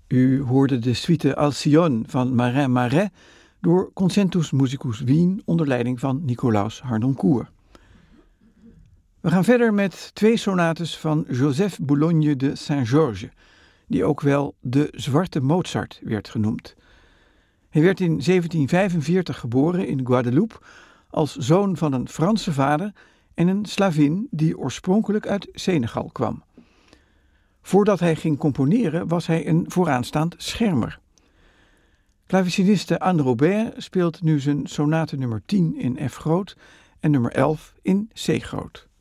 U hoorde de suite Alcyone van Marin Marais door Concentus Musicus Wien onder leiding van Nicolaus Harnoncourt. We gaan verder met 2 sonates van Joseph Boulogne de Saint-Georges, die ook wel de Zwarte Mozart werd genoemd. Hij werd in 1745 geboren in Guadeloupe als zoon van een Franse vader en een slavin die oorspronkelijk uit Senegal kwam. Voordat hij ging componeren was hij een vooraanstaand schermer. Klaveciniste Anne Robert speelt nu zijn sonate nummer 10 in F groot en nummer 11 in C groot.